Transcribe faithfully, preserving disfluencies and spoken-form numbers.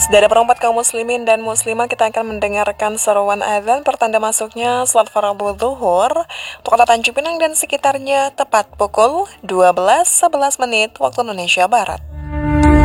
Saudara perempat kaum muslimin dan muslimah, kita akan mendengarkan seruan azan pertanda masuknya salat fardu zuhur untuk kota Tanjung Pinang dan sekitarnya tepat pukul dua belas sebelas menit waktu Indonesia Barat.